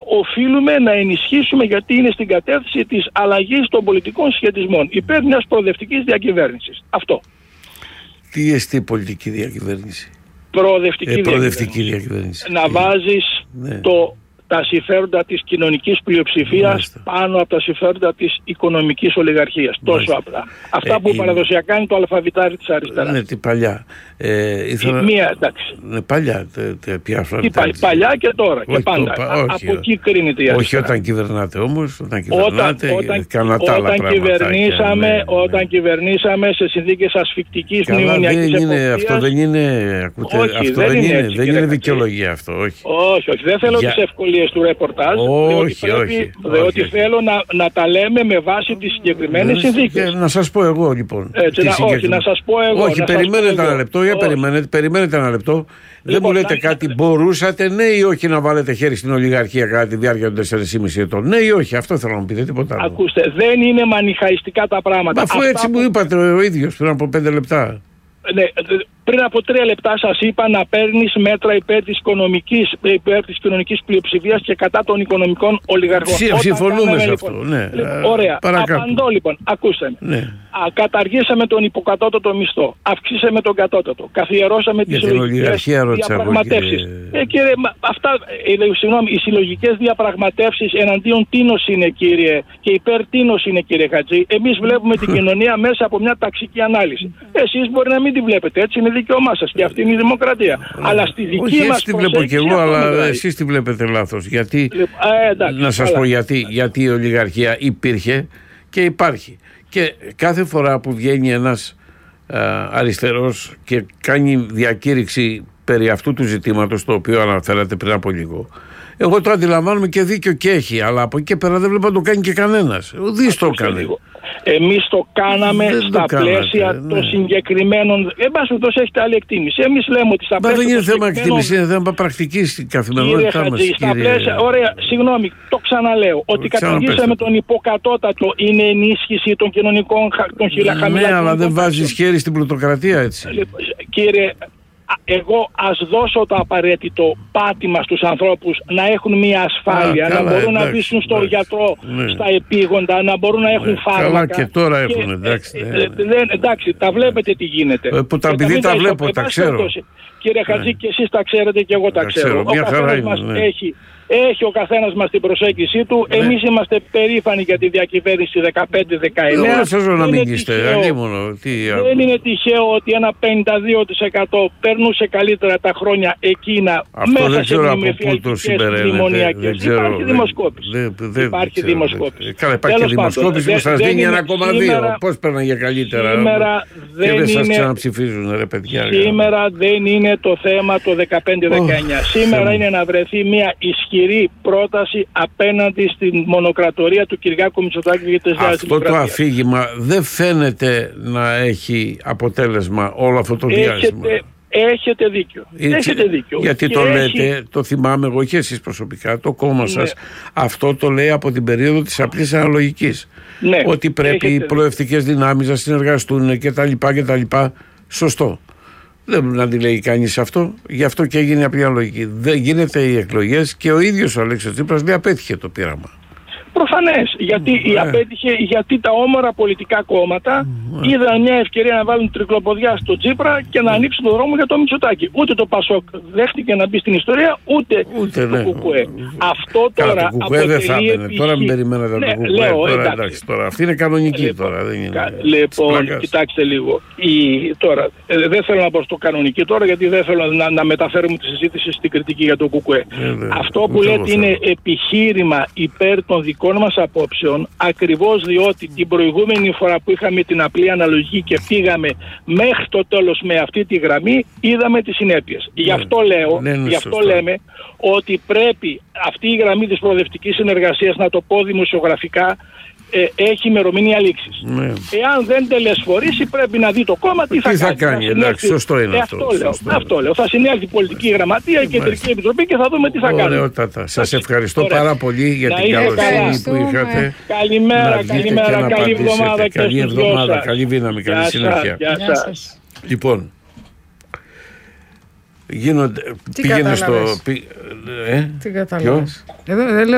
οφείλουμε να ενισχύσουμε, γιατί είναι στην κατεύθυνση της αλλαγής των πολιτικών σχετισμών υπέρ μιας προοδευτικής διακυβέρνησης. Αυτό. Τι εστί πολιτική διακυβέρνηση? Προοδευτική διακυβέρνηση. Να βάζεις τα συμφέροντα της κοινωνικής πλειοψηφίας πάνω από τα συμφέροντα της οικονομικής ολιγαρχίας. Τόσο απλά. Αυτά που παραδοσιακά είναι το αλφαβητάρι της αριστεράς. Ναι, τι παλιά. Μία, εντάξει. Ναι, παλιά. Παλιά και τώρα. Και πάντα. Από εκεί κρίνεται η αριστερά. Όχι όταν κυβερνάτε όμως. Όταν κυβερνάτε, όταν κυβερνήσαμε σε συνθήκες ασφικτικής μνημονιακής εποπτείας. Αυτό δεν είναι. Δεν είναι δικαιολογία αυτό. Όχι. Δεν θέλω τις ευκολίες του ρεπορτάζ, διότι θέλω να τα λέμε με βάση τις συγκεκριμένες συνθήκες. Να σας πω εγώ λοιπόν. Να σας πω εγώ. Όχι, περιμένετε ένα λεπτό. Περιμένετε ένα λεπτό. Δεν μου λέτε κάτι. Μπορούσατε, ναι ή όχι, να βάλετε χέρι στην ολιγαρχία κατά τη διάρκεια των 4,5 ετών? Ναι ή όχι? Αυτό θέλω να μου πείτε, τίποτα άλλο. Ακούστε, δεν είναι μανιχαϊστικά τα πράγματα. Αφού έτσι μου είπατε ο ίδιος πριν από 5 λεπτά. Ναι, πριν από 3 λεπτά σας είπα να παίρνεις μέτρα υπέρ της κοινωνικής πλειοψηφίας και κατά των οικονομικών ολιγαρχών. Συμφωνούμε σε αυτό. Ναι. Ωραία. Απαντώ λοιπόν. Ακούστε με. Ναι. Καταργήσαμε τον υποκατώτατο μισθό. Αυξήσαμε τον κατώτατο. Καθιερώσαμε τις συλλογικές διαπραγματεύσεις. Κύριε, οι συλλογικές διαπραγματεύσεις εναντίον τίνος είναι, κύριε, και υπέρ τίνος είναι, κύριε Χατζή. Εμείς βλέπουμε την κοινωνία μέσα από μια ταξική ανάλυση. Εσείς μπορεί να μην τη βλέπετε. Έτσι είναι δικαίωμά σας και αυτή είναι η δημοκρατία. Αλλά στη δική μας τη βλέπω κι εγώ, αλλά εσείς τη βλέπετε λάθος. Γιατί, να σας πω γιατί η ολιγαρχία υπήρχε και υπάρχει. Και κάθε φορά που βγαίνει ένας αριστερός και κάνει διακήρυξη περί αυτού του ζητήματος, το οποίο αναφέρατε πριν από λίγο, εγώ το αντιλαμβάνομαι και δίκιο και έχει, αλλά από εκεί και πέρα δεν βλέπω να το κάνει και κανένας. Ουδής το κάνει. Εμείς το κάναμε στα πλαίσια των συγκεκριμένων. Εν πάση περιπτώσει, έχετε άλλη εκτίμηση. Εμείς λέμε ότι στα πλαίσια. Δεν είναι θέμα εκτίμηση, είναι θέμα πρακτικής στην καθημερινότητά μας. Ωραία, συγγνώμη, το ξαναλέω. Ότι καταργήσαμε τον υποκατώτατο είναι ενίσχυση των κοινωνικών χαμηλών. Ναι, αλλά δεν βάζεις χέρι στην πλουτοκρατία, έτσι. Κύριε, εγώ ας δώσω το απαραίτητο πάτημα στους ανθρώπους να έχουν μια ασφάλεια, να μπορούν να βρίσκουν στον γιατρό, στα επίγοντα, να μπορούν να έχουν φάρμακα. Καλά, και τώρα έχουν, εντάξει. Εντάξει, τα βλέπετε τι γίνεται. Επειδή τα βλέπω, τα ξέρω. Κύριε Χατζή, και εσείς τα ξέρετε και εγώ τα ξέρω. Μια χαρά είναι. Έχει ο καθένας μας την προσέγγιση του. Εμείς είμαστε περήφανοι για τη διακυβέρνηση 15-19. Δεν σας να μην είστε. Δεν είναι τυχαίο ότι ένα 52% περνούσε καλύτερα τα χρόνια εκείνα. Αυτό δεν ξέρω από πού το συμπεραίνετε. Υπάρχει δημοσκόπηση. Υπάρχει δημοσκόπηση. Καλά, υπάρχει δημοσκόπηση που σας δίνει 1,2. Πώς πέρναγε καλύτερα και δεν σας ξαναψηφίζουν, ρε παιδιά. Σήμερα δεν είναι το θέμα το 15-19. Σήμερα είναι να βρεθεί μια ισχυρή πρόταση απέναντι στην μονοκρατορία του Κυριάκου Μητσοτάκη για τις Νέες Δημοκρατίες. Αυτό το αφήγημα δεν φαίνεται να έχει αποτέλεσμα όλο αυτό το διάστημα. Έχετε δίκιο. Γιατί το λέτε, το θυμάμαι εγώ και εσείς προσωπικά, το κόμμα σας, αυτό το λέει από την περίοδο της απλής αναλογικής. Ναι, ότι πρέπει οι προευτικές δυνάμεις να συνεργαστούν κτλ. Σωστό. Δεν μπορεί να τη λέει κανείς αυτό, γι' αυτό και έγινε απλή λογική. Δεν γίνεται οι εκλογές και ο ίδιος ο Αλέξης Τσίπρας δεν απέτυχε το πείραμα. Προφανές, γιατί τα όμορα πολιτικά κόμματα είδαν μια ευκαιρία να βάλουν τρικλοποδιά στο Τσίπρα και να ανοίξουν τον δρόμο για το Μητσοτάκη. Ούτε το Πασόκ δέχτηκε να μπει στην ιστορία, ούτε το Κουκουέ. Αυτό τώρα αποτελεί επιτυχία. Τώρα μην περιμένετε το Κουκουέ. Τώρα αυτή είναι κανονική τώρα. Λοιπόν, κοιτάξτε λίγο. Δεν θέλω να πω στο κανονική τώρα, γιατί δεν θέλω να μεταφέρουμε τη συζήτηση στην κριτική για το Κουκουέ. Αυτό που λέτε είναι επιχείρημα υπέρ των δικών μας απόψεων, ακριβώς διότι την προηγούμενη φορά που είχαμε την απλή αναλογική και πήγαμε μέχρι το τέλος με αυτή τη γραμμή, είδαμε τις συνέπειες. Γι' αυτό λέμε ότι πρέπει αυτή η γραμμή της προοδευτικής συνεργασίας, να το πω δημοσιογραφικά, έχει ημερομηνία λήξης. Εάν δεν τελεσφορήσει, πρέπει να δει το κόμμα τι θα κάνει. Εντάξει, σωστό είναι αυτό. Αυτό λέω. Θα συνέλθει η πολιτική γραμματεία, η κεντρική επιτροπή και θα δούμε τι θα κάνει. Ωραιότατα. Σας ευχαριστώ πάρα πολύ για την καλοσύνη που είχατε. Καλημέρα, καλή εβδομάδα και καλή εβδομάδα, καλή δύναμη, καλή συνέχεια. Λοιπόν, πήγαινε στο... Τι καταλάβεις?